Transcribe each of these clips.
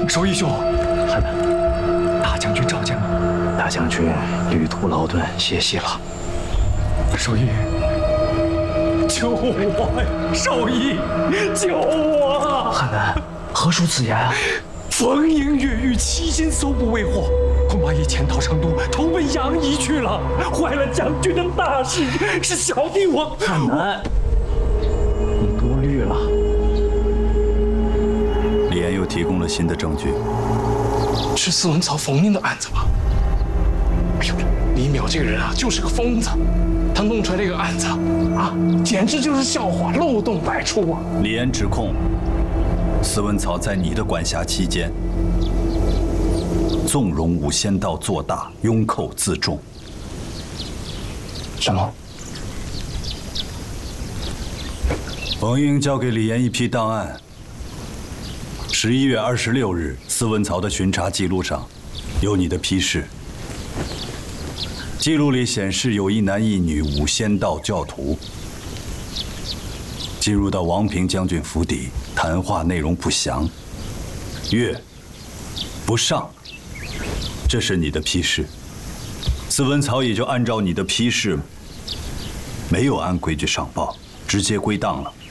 守义兄， 汉南， 大将军召见吗？ 大将军旅途劳顿，歇息了。 守义，救我呀！守义，救我！ 汉南，何出此言啊？ 风鹰越狱，七星搜捕未获，恐怕已潜逃成都，投奔杨仪去了，坏了将军的大事。是小弟我。 汉南，你多虑了。 李岩又提供了新的证据， 是司文曹冯英的案子吧？哎呦，李淼这个人啊，就是个疯子，他弄出来这个案子啊，简直就是笑话，漏洞百出啊！ 李岩指控司文曹在你的管辖期间，纵容五仙道做大，拥寇自重。 什么？ 冯英交给李岩一批档案。11月26日，司文曹的巡查记录上有你的批示。记录里显示有一男一女五仙道教徒进入到王平将军府邸，谈话内容不详，月不上，这是你的批示。司文曹也就按照你的批示，没有按规矩上报，直接归档了。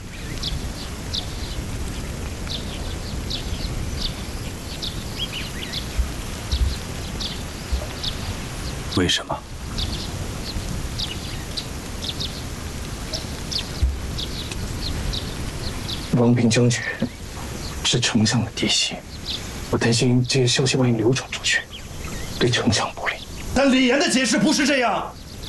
为什么？ 王平将军是丞相的嫡系，我担心这些消息万一流传出去，对丞相不利。 但李岩的解释不是这样。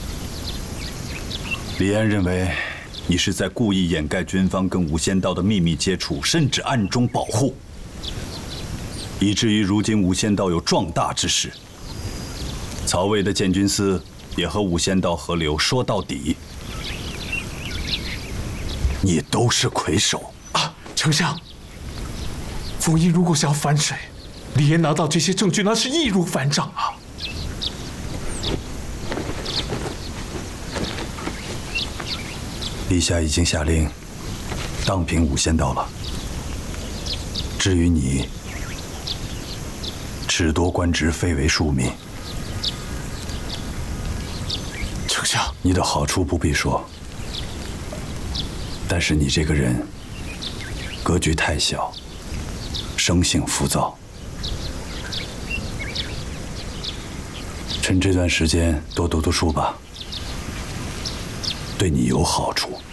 李岩认为，你是在故意掩盖军方跟五仙道的秘密接触，甚至暗中保护，以至于如今五仙道有壮大之势。曹魏的建军司也和五仙道合流，说到底，你都是魁首啊！丞相，冯英如果想要反水，李岩拿到这些证据，那是易如反掌啊！ 陛下已经下令荡平五仙道了。至于你，褫夺官职，废为庶民。 丞相， 你的好处不必说，但是你这个人格局太小，生性浮躁。趁这段时间多读读书吧，对你有好处。